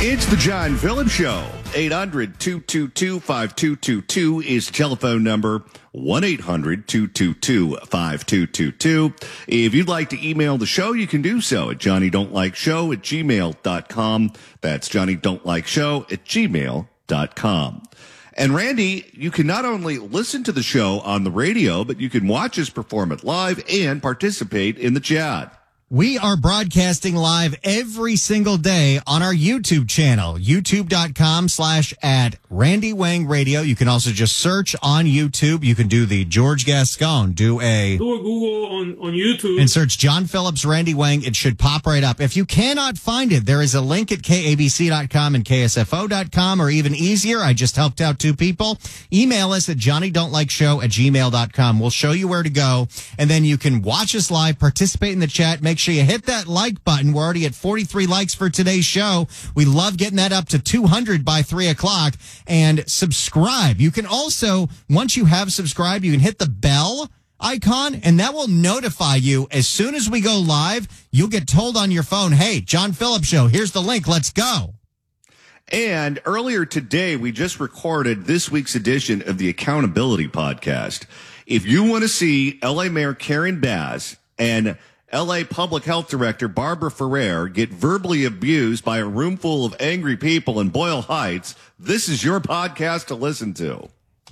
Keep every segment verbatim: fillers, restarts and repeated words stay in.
It's the John Phillips Show. eight hundred, two two two, five two two two is the telephone number. one eight hundred, two two two, five two two two. If you'd like to email the show, you can do so at johnny don't like show at gmail dot com. That's johnny don't like show at gmail dot com. And Randy, you can not only listen to the show on the radio, but you can watch us perform it live and participate in the chat. We are broadcasting live every single day on our YouTube channel, youtube.com slash at Randy Wang Radio. You can also just search on YouTube. You can do the George Gascon, do a... Do a Google on, on YouTube. And search John Phillips, Randy Wang. It should pop right up. If you cannot find it, there is a link at K A B C dot com and K S F O dot com, or even easier, I just helped out two people. Email us at johnny don't like show at gmail dot com. We'll show you where to go, and then you can watch us live, participate in the chat, make sure you hit that like button. We're already at forty-three likes for today's show. We love getting that up to two hundred by three o'clock. And subscribe. You can also, once you have subscribed, you can hit the bell icon, and that will notify you as soon as we go live. You'll get told on your phone, hey, John Phillips Show, here's the link. Let's go. And earlier today, we just recorded this week's edition of the Accountability Podcast. If you want to see L A Mayor Karen Bass and L A Public Health Director Barbara Ferrer get verbally abused by a room full of angry people in Boyle Heights, this is your podcast to listen to.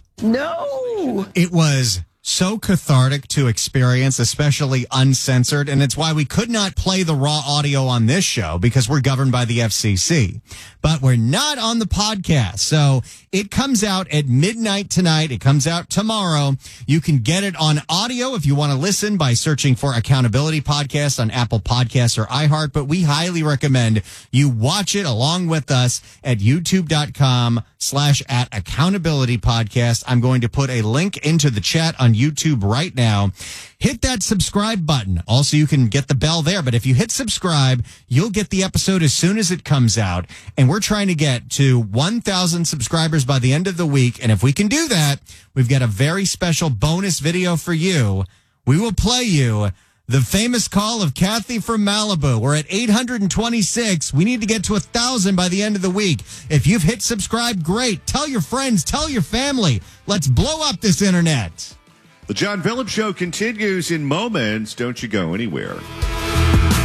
No! It was so cathartic to experience, especially uncensored, and it's why we could not play the raw audio on this show because we're governed by the F C C. But we're not on the podcast, so it comes out at midnight tonight. It comes out tomorrow. You can get it on audio if you want to listen by searching for Accountability Podcast on Apple Podcasts or iHeart, but we highly recommend you watch it along with us at youtube.com slash at Accountability Podcast. I'm going to put a link into the chat on YouTube right now. Hit that subscribe button. Also, you can get the bell there, but if you hit subscribe, you'll get the episode as soon as it comes out. And we're trying to get to one thousand subscribers by the end of the week. And if we can do that, we've got a very special bonus video for you. We will play you the famous call of Kathy from Malibu. We're at eight hundred twenty-six. We need to get to one thousand by the end of the week. If you've hit subscribe, great. Tell your friends, tell your family. Let's blow up this internet. The John Phillips Show continues in moments. Don't you go anywhere.